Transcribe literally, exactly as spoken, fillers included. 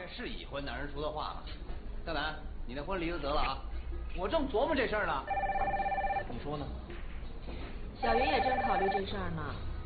是已婚，哪人说的话了？大南，你那婚离了得了啊！ 我正琢磨这事儿呢，你说呢？ 小云也正考虑这事儿呢。